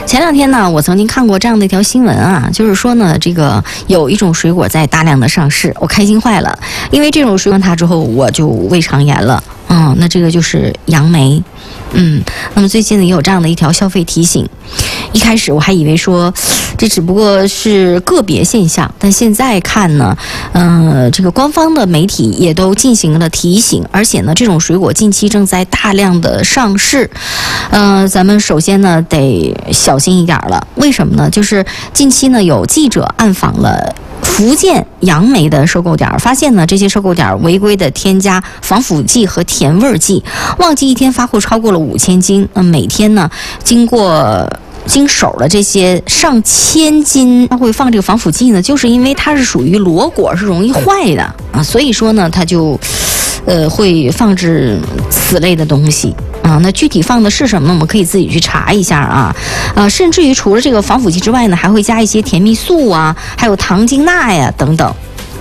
前2天呢，我曾经看过这样的一条新闻啊，就是说呢，这个有一种水果在大量的上市，我开心坏了，因为这种水果它之后我就胃肠炎了。那这个就是杨梅。那么最近呢也有这样的一条消费提醒，一开始我还以为说这只不过是个别现象，但现在看呢，这个官方的媒体也都进行了提醒，而且呢这种水果近期正在大量的上市，咱们首先呢得小心一点了。为什么呢？就是近期呢有记者暗访了福建杨梅的收购点，发现呢这些收购点违规的添加防腐剂和甜味剂，旺季一天发货超过了5000斤，每天呢经手的这些上千斤，它会放这个防腐剂呢，就是因为它是属于裸果，是容易坏的啊，所以说呢它就会放置此类的东西啊。那具体放的是什么呢？我们可以自己去查一下啊。甚至于除了这个防腐剂之外呢，还会加一些甜蜜素啊，还有糖精钠呀等等。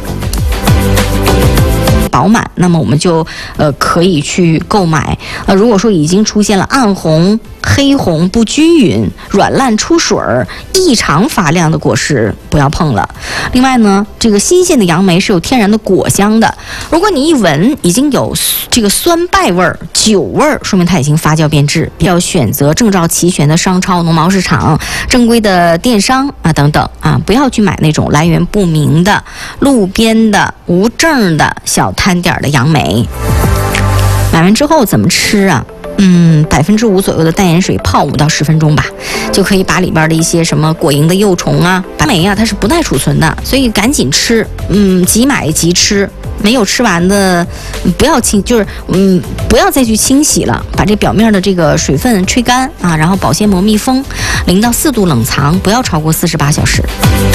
饱满，那么我们就可以去购买。如果说已经出现了暗红、黑红不均匀、软烂出水儿、异常发亮的果实，不要碰了。另外呢，这个新鲜的杨梅是有天然的果香的，如果你一闻已经有这个酸败味儿、酒味儿，说明它已经发酵变质。要选择证照齐全的商超、农贸市场、正规的电商啊等等啊，不要去买那种来源不明的、路边的、无证的小摊点的杨梅。买完之后怎么吃啊？5%左右的淡盐水泡5到10分钟吧，就可以把里边的一些什么果蝇的幼虫啊、白梅啊，它是不耐储存的，所以赶紧吃。即买即吃，没有吃完的不要不要再去清洗了，把这表面的这个水分吹干啊，然后保鲜膜密封，0到4度冷藏，不要超过48小时。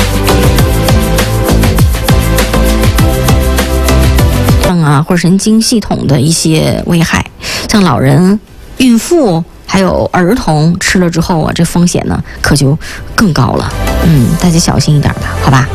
或者神经系统的一些危害，像老人、孕妇还有儿童吃了之后啊，这风险呢可就更高了。大家小心一点吧，好吧。